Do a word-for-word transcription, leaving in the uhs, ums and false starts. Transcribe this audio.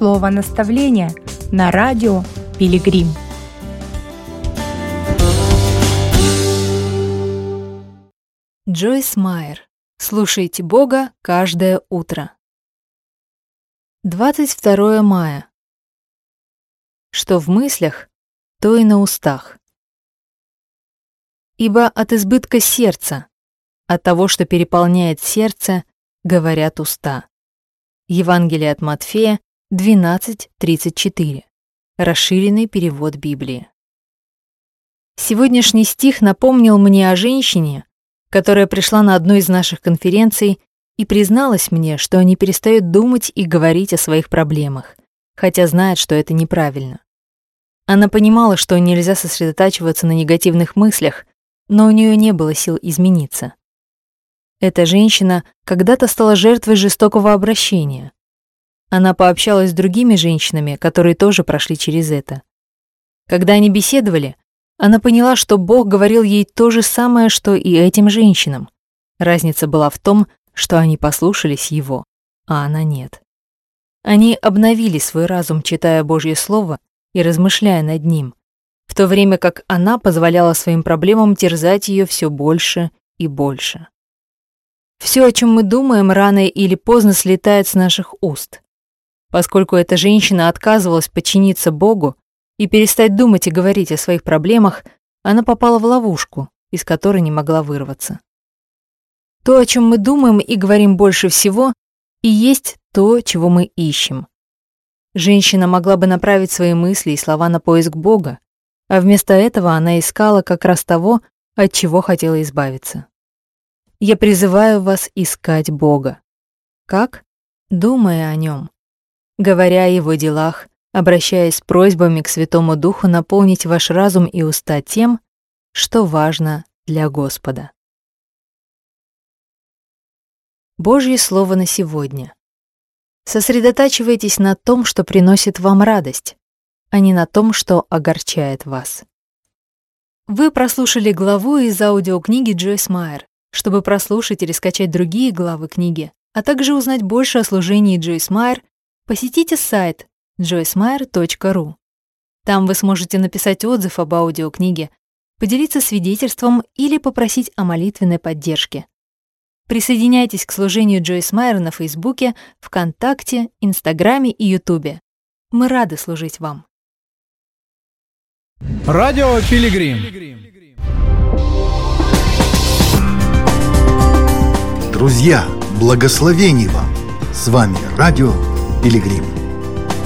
Слово наставления на радио Пилигрим. Джойс Майер. Слушайте Бога каждое утро. двадцать второе мая. Что в мыслях, то и на устах. Ибо от избытка сердца, от того, что переполняет сердце, говорят уста. Евангелие от Матфея двенадцать тридцать четыре. Расширенный перевод Библии. Сегодняшний стих напомнил мне о женщине, которая пришла на одну из наших конференций и призналась мне, что не перестает думать и говорить о своих проблемах, хотя знает, что это неправильно. Она понимала, что нельзя сосредотачиваться на негативных мыслях, но у нее не было сил измениться. Эта женщина когда-то стала жертвой жестокого обращения. Она пообщалась с другими женщинами, которые тоже прошли через это. Когда они беседовали, она поняла, что Бог говорил ей то же самое, что и этим женщинам. Разница была в том, что они послушались Его, а она нет. Они обновили свой разум, читая Божье Слово и размышляя над ним, в то время как она позволяла своим проблемам терзать ее все больше и больше. Все, о чем мы думаем, рано или поздно слетает с наших уст. Поскольку эта женщина отказывалась подчиниться Богу и перестать думать и говорить о своих проблемах, она попала в ловушку, из которой не могла вырваться. То, о чем мы думаем и говорим больше всего, и есть то, чего мы ищем. Женщина могла бы направить свои мысли и слова на поиск Бога, а вместо этого она искала как раз того, от чего хотела избавиться. Я призываю вас искать Бога. Как? Думая о Нем, говоря о Его делах, обращаясь с просьбами к Святому Духу наполнить ваш разум и уста тем, что важно для Господа. Божье Слово на сегодня. Сосредотачивайтесь на том, что приносит вам радость, а не на том, что огорчает вас. Вы прослушали главу из аудиокниги Джойс Майер. Чтобы прослушать или скачать другие главы книги, а также узнать больше о служении Джойс Майер, посетите сайт джойс майер точка ру. Там вы сможете написать отзыв об аудиокниге, поделиться свидетельством или попросить о молитвенной поддержке. Присоединяйтесь к служению Джойс Майер на Фейсбуке, ВКонтакте, Инстаграме и Ютубе. Мы рады служить вам. Радио Пилигрим. Друзья, благословений вам! С вами Радио Пилигрим.